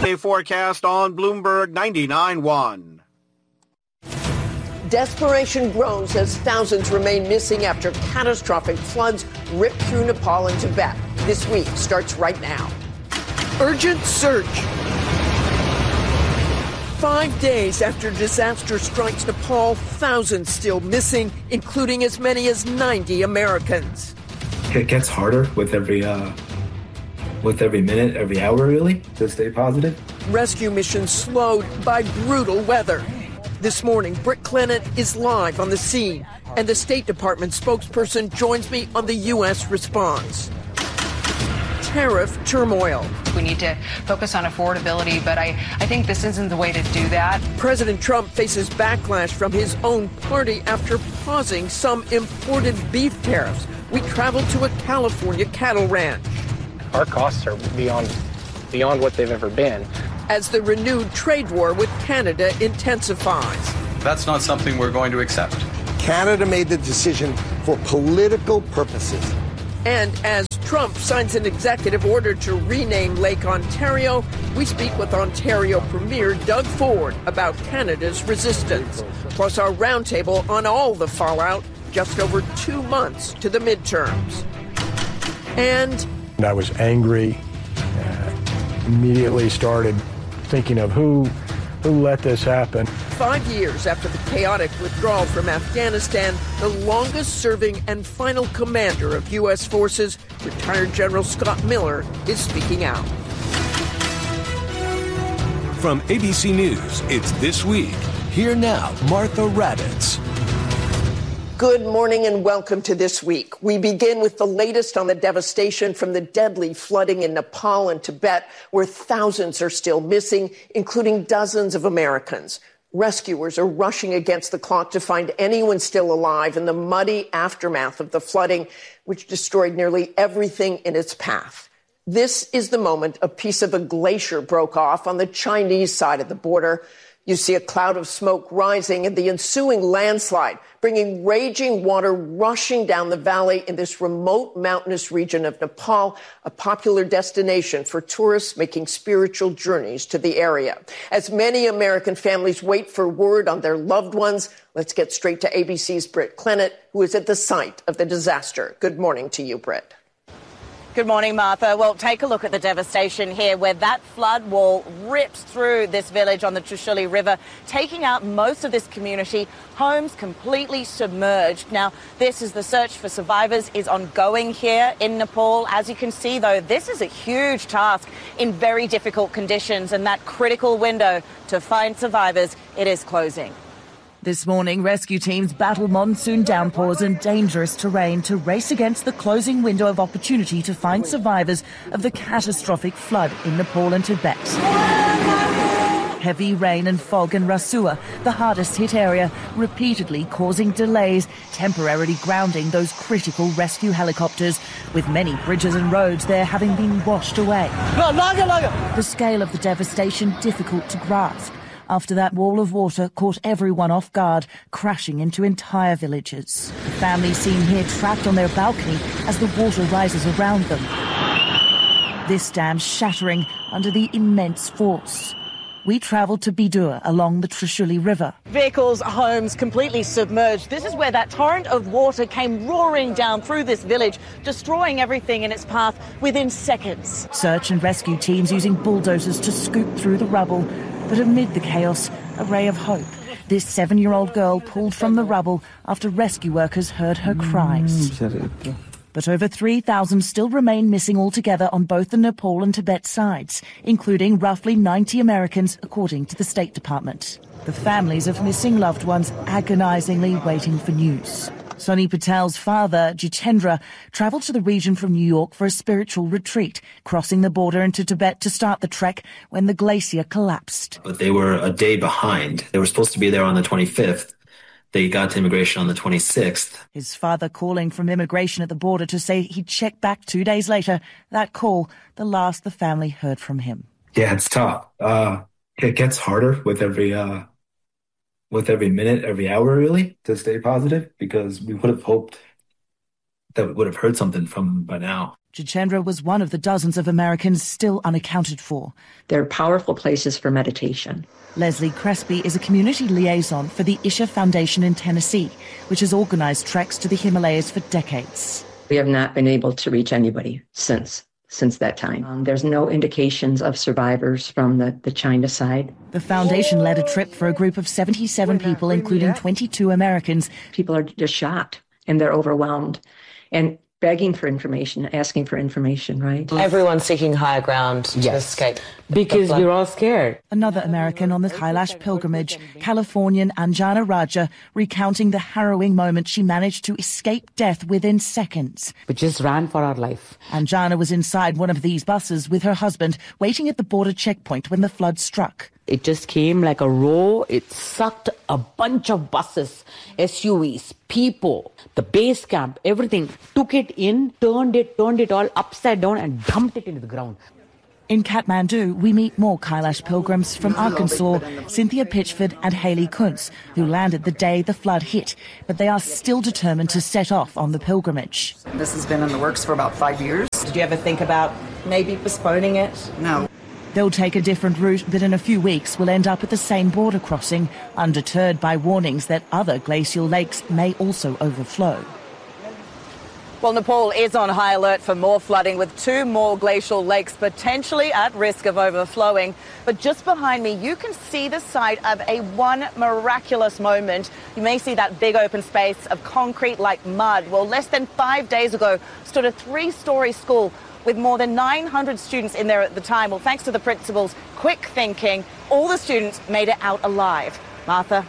A forecast on Bloomberg 99.1. Desperation grows as thousands remain missing after catastrophic floods rip through Nepal and Tibet. This week starts right now. Urgent search. 5 days after disaster strikes Nepal, thousands still missing, including as many as 90 Americans. It gets harder with every minute, every hour, really, to stay positive. Rescue missions slowed by brutal weather. This morning, Britt Clennett is live on the scene, and the State Department spokesperson joins me on the U.S. response. Tariff turmoil. We need to focus on affordability, but I think this isn't the way to do that. President Trump faces backlash from his own party after pausing some imported beef tariffs. We traveled to a California cattle ranch. Our costs are beyond what they've ever been. As the renewed trade war with Canada intensifies. That's not something we're going to accept. Canada made the decision for political purposes. And as Trump signs an executive order to rename Lake Ontario, we speak with Ontario Premier Doug Ford about Canada's resistance. Plus our roundtable on all the fallout just over 2 months to the midterms. And I was angry, immediately started thinking of who let this happen. 5 years after the chaotic withdrawal from Afghanistan, the longest-serving and final commander of U.S. forces, retired General Scott Miller, is speaking out. From ABC News, it's This Week. Here now, Martha Raddatz. Good morning and welcome to This Week. We begin with the latest on the devastation from the deadly flooding in Nepal and Tibet, where thousands are still missing, including dozens of Americans. Rescuers are rushing against the clock to find anyone still alive in the muddy aftermath of the flooding, which destroyed nearly everything in its path. This is the moment a piece of a glacier broke off on the Chinese side of the border. You see a cloud of smoke rising and the ensuing landslide, bringing raging water rushing down the valley in this remote mountainous region of Nepal, a popular destination for tourists making spiritual journeys to the area. As many American families wait for word on their loved ones, let's get straight to ABC's Britt Clennett, who is at the site of the disaster. Good morning to you, Britt. Good morning, Martha. Well, take a look at the devastation here where that flood wall rips through this village on the Trishuli River, taking out most of this community, homes completely submerged. Now, this is the search for survivors is ongoing here in Nepal. As you can see, though, this is a huge task in very difficult conditions, and that critical window to find survivors, it is closing. This morning, rescue teams battle monsoon downpours and dangerous terrain to race against the closing window of opportunity to find survivors of the catastrophic flood in Nepal and Tibet. Heavy rain and fog in Rasua, the hardest hit area, repeatedly causing delays, temporarily grounding those critical rescue helicopters, with many bridges and roads there having been washed away. The scale of the devastation difficult to grasp, after that wall of water caught everyone off guard, crashing into entire villages. The families seen here trapped on their balcony as the water rises around them. This dam shattering under the immense force. We travelled to Bidur along the Trishuli River. Vehicles, homes completely submerged. This is where that torrent of water came roaring down through this village, destroying everything in its path within seconds. Search and rescue teams using bulldozers to scoop through the rubble. But amid the chaos, a ray of hope. This 7-year-old girl pulled from the rubble after rescue workers heard her cries. But over 3,000 still remain missing altogether on both the Nepal and Tibet sides, including roughly 90 Americans, according to the State Department. The families of missing loved ones agonizingly waiting for news. Sonny Patel's father, Jitendra, travelled to the region from New York for a spiritual retreat, crossing the border into Tibet to start the trek when the glacier collapsed. But they were a day behind. They were supposed to be there on the 25th. They got to immigration on the 26th. His father calling from immigration at the border to say he'd check back 2 days later. That call, the last the family heard from him. Yeah, it's tough. It gets harder with every minute, every hour, really, to stay positive, because we would have hoped that we would have heard something from them by now. Jitendra was one of the dozens of Americans still unaccounted for. They're powerful places for meditation. Leslie Crespi is a community liaison for the Isha Foundation in Tennessee, which has organized treks to the Himalayas for decades. We have not been able to reach anybody since that time. There's no indications of survivors from the China side. The foundation led a trip for a group of 77 people, including 22 Americans. People are just shocked and they're overwhelmed and begging for information, asking for information, right? Everyone's seeking higher ground to escape. Because we're all scared. Another American on the Kailash pilgrimage, Californian Anjana Raja, recounting the harrowing moment she managed to escape death within seconds. We just ran for our life. Anjana was inside one of these buses with her husband, waiting at the border checkpoint when the flood struck. It just came like a row. It sucked a bunch of buses, SUVs, people, the base camp, everything. Took it in, turned it all upside down and dumped it into the ground. In Kathmandu, we meet more Kailash pilgrims from Arkansas, Cynthia Pitchford and Haley Kuntz, who landed the day the flood hit, but they are still determined to set off on the pilgrimage. This has been in the works for about 5 years. Did you ever think about maybe postponing it? No. They'll take a different route, but in a few weeks will end up at the same border crossing, undeterred by warnings that other glacial lakes may also overflow. Well, Nepal is on high alert for more flooding, with 2 more glacial lakes potentially at risk of overflowing. But just behind me, you can see the site of one miraculous moment. You may see that big open space of concrete like mud. Well, less than 5 days ago stood a 3-story school with more than 900 students in there at the time. Well, thanks to the principal's quick thinking, all the students made it out alive. Martha?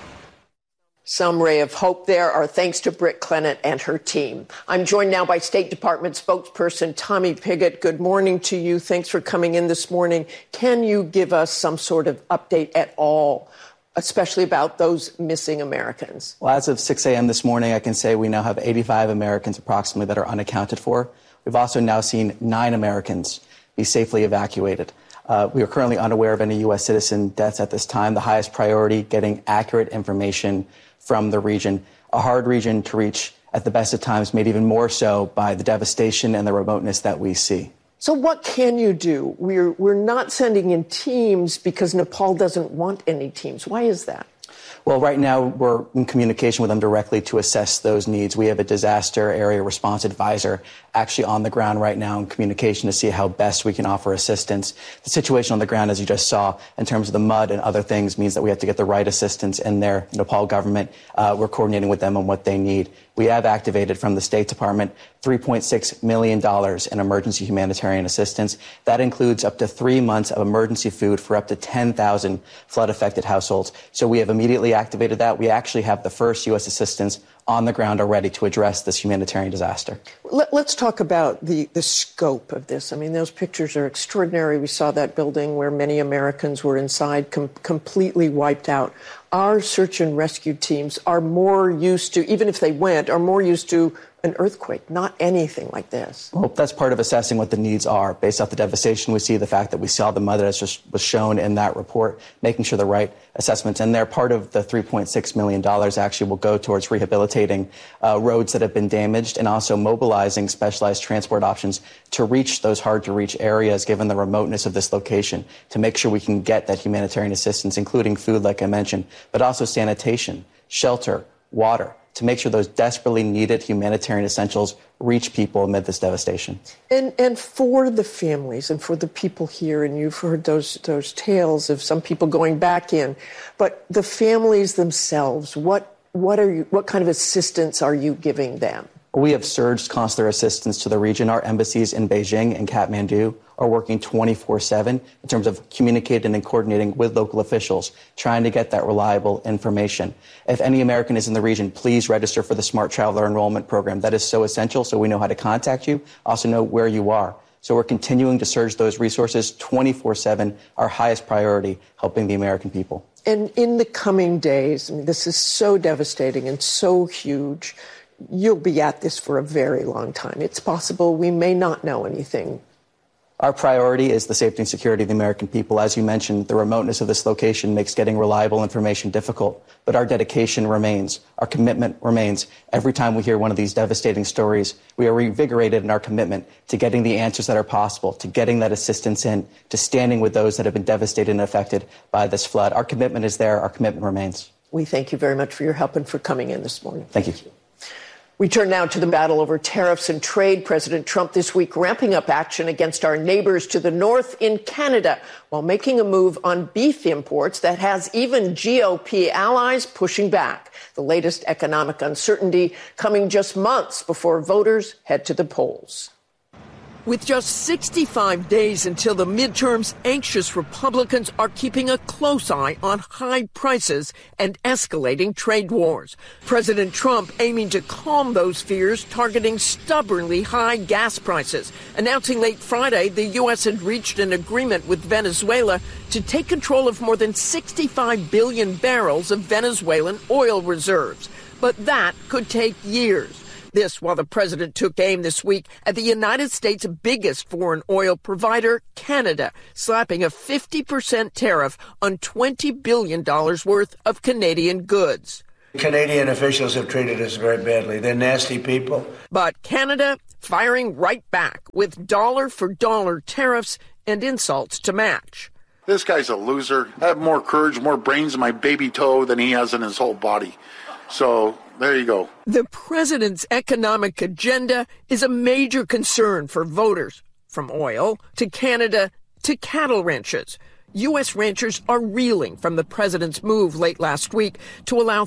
Some ray of hope there. Our thanks to Britt Clennett and her team. I'm joined now by State Department spokesperson Tommy Pigott. Good morning to you. Thanks for coming in this morning. Can you give us some sort of update at all, especially about those missing Americans? Well, as of 6 a.m. this morning, I can say we now have 85 Americans approximately that are unaccounted for. We've also now seen 9 Americans be safely evacuated. We are currently unaware of any U.S. citizen deaths at this time. The highest priority, getting accurate information from the region, a hard region to reach at the best of times, made even more so by the devastation and the remoteness that we see. So what can you do? We're not sending in teams because Nepal doesn't want any teams. Why is that? Well, right now we're in communication with them directly to assess those needs. We have a disaster area response advisor actually on the ground right now in communication to see how best we can offer assistance. The situation on the ground, as you just saw, in terms of the mud and other things, means that we have to get the right assistance in there. Nepal government, we're coordinating with them on what they need. We have activated from the State Department $3.6 million in emergency humanitarian assistance. That includes up to 3 months of emergency food for up to 10,000 flood-affected households. So we have immediately activated that. We actually have the first U.S. assistance on the ground already to address this humanitarian disaster. Let's talk about the scope of this. I mean, those pictures are extraordinary. We saw that building where many Americans were inside, completely wiped out. Our search and rescue teams are more used to, even if they went, are more used to an earthquake, not anything like this. Well, that's part of assessing what the needs are. Based off the devastation we see, the fact that we saw the mud that just was shown in that report, making sure the right assessments in there. Part of the $3.6 million actually will go towards rehabilitating roads that have been damaged and also mobilizing specialized transport options to reach those hard-to-reach areas, given the remoteness of this location, to make sure we can get that humanitarian assistance, including food, like I mentioned, but also sanitation, shelter, water, to make sure those desperately needed humanitarian essentials reach people amid this devastation. And for the families and for the people here, and you've heard those tales of some people going back in, but the families themselves, what kind of assistance are you giving them? We have surged consular assistance to the region. Our embassies in Beijing and Kathmandu are working 24/7 in terms of communicating and coordinating with local officials, trying to get that reliable information. If any American is in the region, please register for the Smart Traveler Enrollment Program. That is so essential, so we know how to contact you, also know where you are. So we're continuing to surge those resources 24/7, our highest priority, helping the American people. And in the coming days, I mean, this is so devastating and so huge. You'll be at this for a very long time. It's possible we may not know anything Our priority is the safety and security of the American people. As you mentioned, the remoteness of this location makes getting reliable information difficult, but our dedication remains. Our commitment remains. Every time we hear one of these devastating stories, we are reinvigorated in our commitment to getting the answers that are possible, to getting that assistance in, to standing with those that have been devastated and affected by this flood. Our commitment is there. Our commitment remains. We thank you very much for your help and for coming in this morning. Thank you. We turn now to the battle over tariffs and trade. President Trump this week ramping up action against our neighbors to the north in Canada while making a move on beef imports that has even GOP allies pushing back. The latest economic uncertainty coming just months before voters head to the polls. With just 65 days until the midterms, anxious Republicans are keeping a close eye on high prices and escalating trade wars. President Trump aiming to calm those fears, targeting stubbornly high gas prices, announcing late Friday the U.S. had reached an agreement with Venezuela to take control of more than 65 billion barrels of Venezuelan oil reserves. But that could take years. This while the president took aim this week at the United States' biggest foreign oil provider, Canada, slapping a 50% tariff on $20 billion worth of Canadian goods. Canadian officials have treated us very badly. They're nasty people. But Canada firing right back with dollar-for-dollar tariffs and insults to match. This guy's a loser. I have more courage, more brains in my baby toe than he has in his whole body. So there you go. The president's economic agenda is a major concern for voters, from oil to Canada to cattle ranches. U.S. ranchers are reeling from the president's move late last week to allow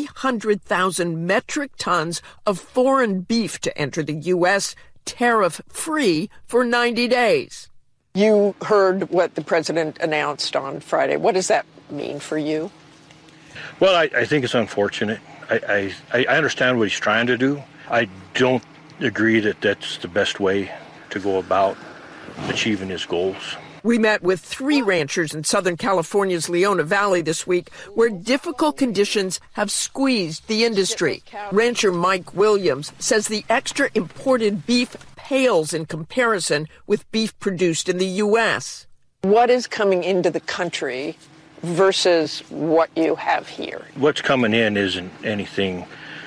300,000 metric tons of foreign beef to enter the U.S. tariff-free for 90 days. You heard what the president announced on Friday. What does that mean for you? Well, I think it's unfortunate. I understand what he's trying to do. I don't agree that that's the best way to go about achieving his goals. We met with 3 ranchers in Southern California's Leona Valley this week where difficult conditions have squeezed the industry. Rancher Mike Williams says the extra imported beef pales in comparison with beef produced in the U.S. What is coming into the country versus what you have here? What's coming in isn't anything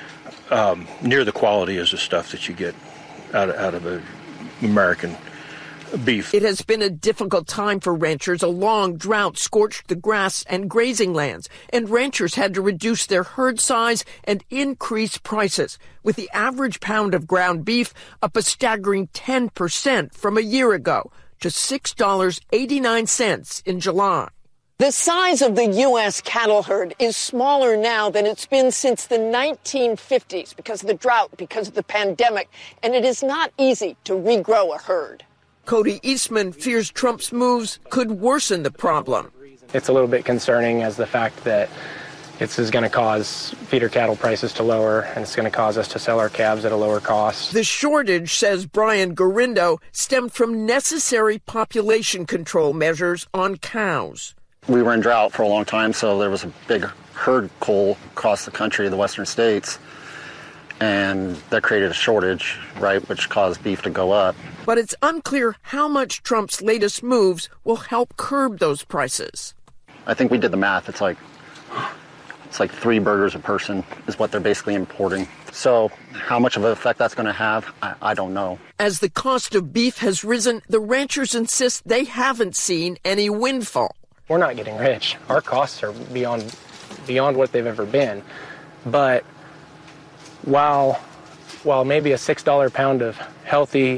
near the quality as the stuff that you get out of American beef. It has been a difficult time for ranchers. A long drought scorched the grass and grazing lands, and ranchers had to reduce their herd size and increase prices, with the average pound of ground beef up a staggering 10% from a year ago to $6.89 in July. The size of the U.S. cattle herd is smaller now than it's been since the 1950s because of the drought, because of the pandemic, and it is not easy to regrow a herd. Cody Eastman fears Trump's moves could worsen the problem. It's a little bit concerning as the fact that this is going to cause feeder cattle prices to lower, and it's going to cause us to sell our calves at a lower cost. The shortage, says Brian Garindo, stemmed from necessary population control measures on cows. We were in drought for a long time, so there was a big herd cull across the country, the western states, and that created a shortage, right, which caused beef to go up. But it's unclear how much Trump's latest moves will help curb those prices. I think we did the math. It's like 3 burgers a person is what they're basically importing. So how much of an effect that's going to have, I don't know. As the cost of beef has risen, the ranchers insist they haven't seen any windfall. We're not getting rich. Our costs are beyond what they've ever been. But while maybe a $6 pound of healthy,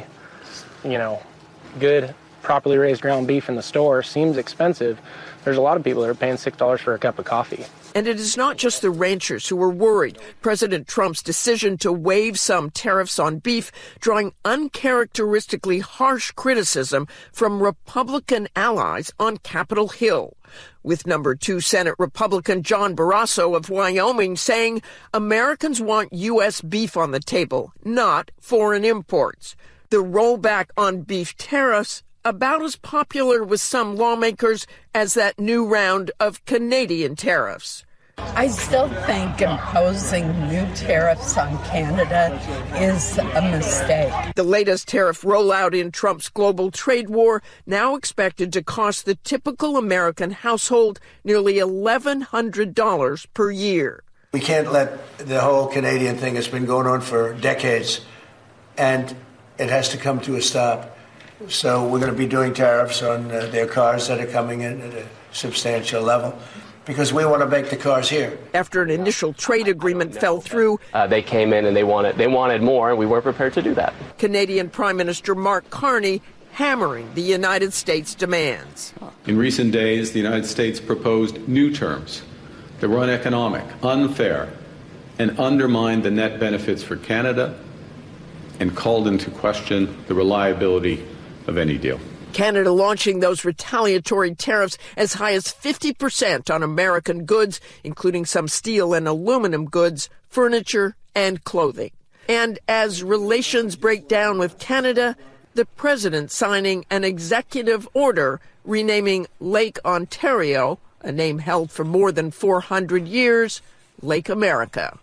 good, properly raised ground beef in the store seems expensive, there's a lot of people that are paying $6 for a cup of coffee. And it is not just the ranchers who are worried. President Trump's decision to waive some tariffs on beef, drawing uncharacteristically harsh criticism from Republican allies on Capitol Hill, with number 2 Senate Republican John Barrasso of Wyoming saying Americans want U.S. beef on the table, not foreign imports. The rollback on beef tariffs about as popular with some lawmakers as that new round of Canadian tariffs. I still think imposing new tariffs on Canada is a mistake. The latest tariff rollout in Trump's global trade war now expected to cost the typical American household nearly $1,100 per year. We can't let the whole Canadian thing has been going on for decades, and it has to come to a stop. So we're going to be doing tariffs on their cars that are coming in at a substantial level, because we want to make the cars here. After an initial trade agreement fell through, they came in and they wanted more, and we weren't prepared to do that. Canadian Prime Minister Mark Carney hammering the United States' demands. In recent days, the United States proposed new terms that were uneconomic, unfair, and undermined the net benefits for Canada and called into question the reliability of any deal. Canada launching those retaliatory tariffs as high as 50% on American goods, including some steel and aluminum goods, furniture, and clothing. And as relations break down with Canada, the president signing an executive order renaming Lake Ontario, a name held for more than 400 years, Lake America.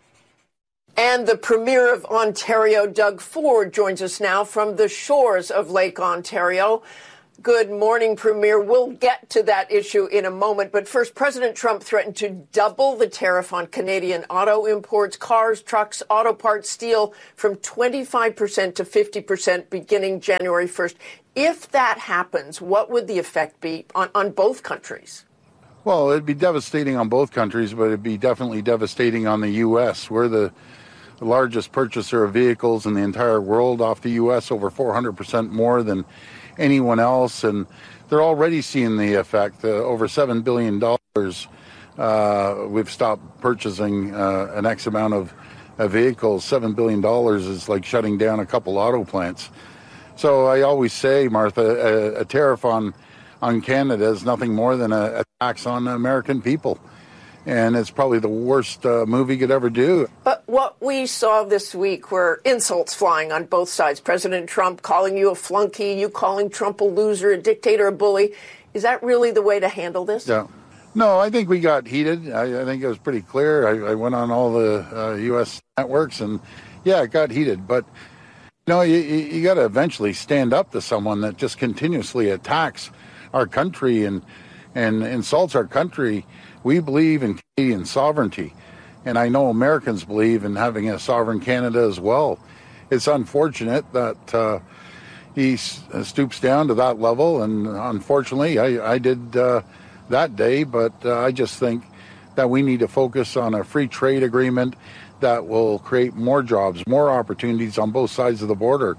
And the Premier of Ontario, Doug Ford, joins us now from the shores of Lake Ontario. Good morning, Premier. We'll get to that issue in a moment. But first, President Trump threatened to double the tariff on Canadian auto imports, cars, trucks, auto parts, steel, from 25% to 50% beginning January 1st. If that happens, what would the effect be on both countries? Well, it'd be devastating on both countries, but it'd be definitely devastating on the U.S. We're the largest purchaser of vehicles in the entire world off the U.S., over 400% more than anyone else, and they're already seeing the effect. Over $7 billion we've stopped purchasing an X amount of vehicles. $7 billion is like shutting down a couple auto plants. So I always say, Martha, a tariff on Canada is nothing more than a tax on American people. And it's probably the worst move he could ever do. But what we saw this week were insults flying on both sides. President Trump calling you a flunky, you calling Trump a loser, a dictator, a bully. Is that really the way to handle this? Yeah. No, I think we got heated. I think it was pretty clear. I went on all the U.S. networks, and, yeah, it got heated. But, you got to eventually stand up to someone that just continuously attacks our country and insults our country. We believe in Canadian sovereignty, and I know Americans believe in having a sovereign Canada as well. It's unfortunate that he stoops down to that level, and unfortunately I did that day, but I just think that we need to focus on a free trade agreement that will create more jobs, more opportunities on both sides of the border.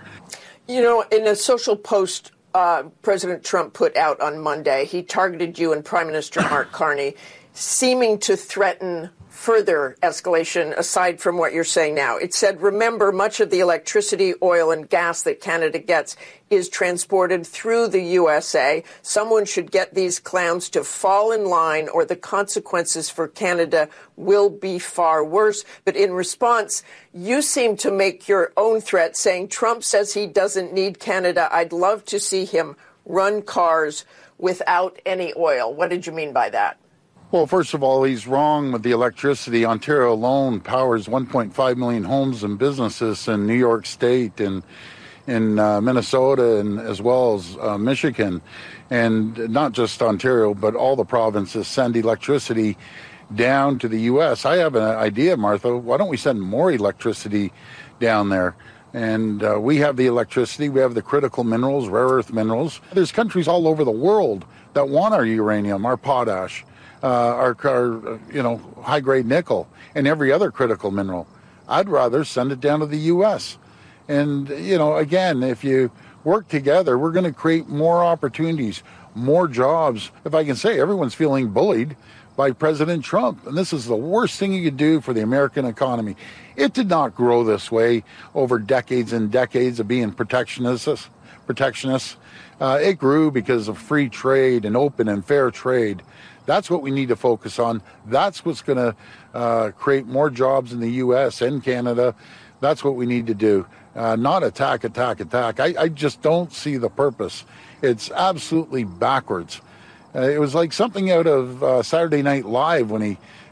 In a social post President Trump put out on Monday, he targeted you and Prime Minister Mark Carney, seeming to threaten further escalation aside from what you're saying now. It said, remember, much of the electricity, oil, and gas that Canada gets is transported through the USA. Someone should get these clowns to fall in line, or the consequences for Canada will be far worse. But in response, you seem to make your own threat, saying Trump says he doesn't need Canada. I'd love to see him run cars without any oil. What did you mean by that? Well, first of all, he's wrong with the electricity. Ontario alone powers 1.5 million homes and businesses in New York State and in Minnesota, and as well as Michigan. And not just Ontario, but all the provinces send electricity down to the U.S. I have an idea, Martha. Why don't we send more electricity down there? And we have the electricity. We have the critical minerals, rare earth minerals. There's countries all over the world that want our uranium, our potash, our high-grade nickel, and every other critical mineral. I'd rather send it down to the U.S. And, again, if you work together, we're going to create more opportunities, more jobs. If I can say, everyone's feeling bullied by President Trump, and this is the worst thing you could do for the American economy. It did not grow this way over decades and decades of being protectionists. It grew because of free trade and open and fair trade. That's what we need to focus on. That's what's going to create more jobs in the U.S. and Canada. That's what we need to do. Not attack. I just don't see the purpose. It's absolutely backwards. It was like something out of Saturday Night Live when he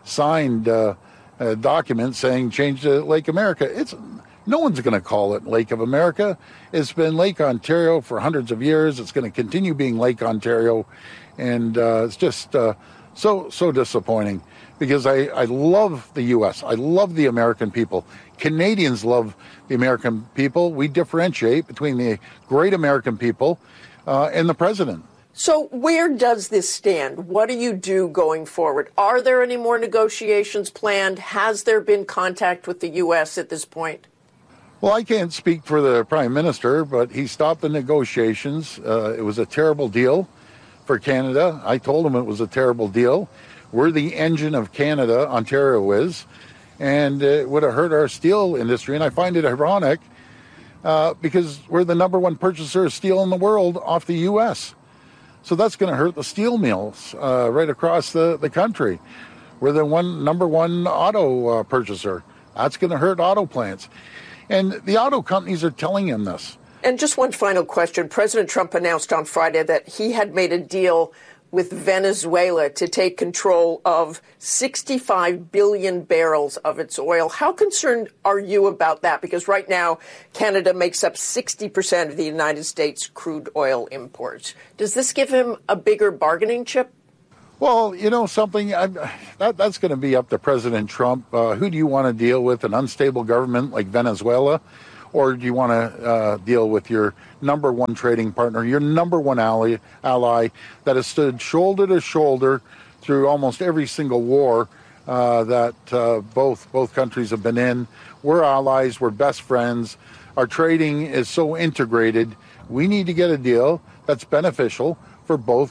signed a document saying change to Lake America. No one's going to call it Lake of America. It's been Lake Ontario for hundreds of years. It's going to continue being Lake Ontario. And it's just so disappointing because I love the U.S. I love the American people. Canadians love the American people. We differentiate between the great American people and the president. So where does this stand? What do you do going forward? Are there any more negotiations planned? Has there been contact with the U.S. at this point? Well, I can't speak for the Prime Minister, but he stopped the negotiations. It was a terrible deal for Canada. I told him it was a terrible deal. We're the engine of Canada, Ontario is, and it would have hurt our steel industry. And I find it ironic because we're the number one purchaser of steel in the world off the U.S. So that's going to hurt the steel mills right across the country. We're the number one auto purchaser. That's going to hurt auto plants. And the auto companies are telling him this. And just one final question. President Trump announced on Friday that he had made a deal with Venezuela to take control of 65 billion barrels of its oil. How concerned are you about that? Because right now, Canada makes up 60% of the United States crude oil imports. Does this give him a bigger bargaining chip? Well, you know something, that's going to be up to President Trump. Who do you want to deal with, an unstable government like Venezuela? Or do you want to deal with your number one trading partner, your number one ally that has stood shoulder to shoulder through almost every single war that both countries have been in? We're allies. We're best friends. Our trading is so integrated. We need to get a deal that's beneficial for both